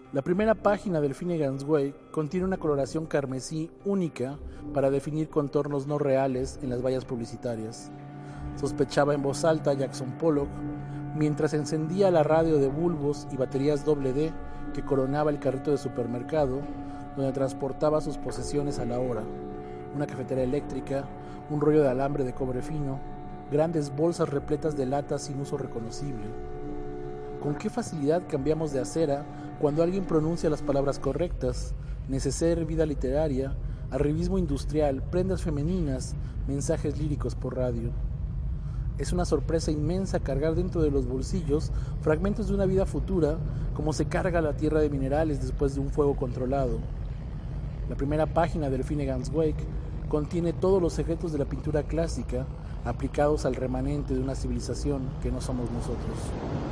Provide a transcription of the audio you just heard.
La primera página del Finnegan's Wake contiene una coloración carmesí única para definir contornos no reales en las vallas publicitarias. Sospechaba en voz alta Jackson Pollock mientras encendía la radio de bulbos y baterías WD que coronaba el carrito de supermercado donde transportaba sus posesiones a la hora. Una cafetera eléctrica, un rollo de alambre de cobre fino, grandes bolsas repletas de latas sin uso reconocible. ¿Con qué facilidad cambiamos de acera cuando alguien pronuncia las palabras correctas? Neceser, vida literaria, arribismo industrial, prendas femeninas, mensajes líricos por radio. Es una sorpresa inmensa cargar dentro de los bolsillos fragmentos de una vida futura como se carga la tierra de minerales después de un fuego controlado. La primera página del Finnegan's Wake contiene todos los secretos de la pintura clásica aplicados al remanente de una civilización que no somos nosotros.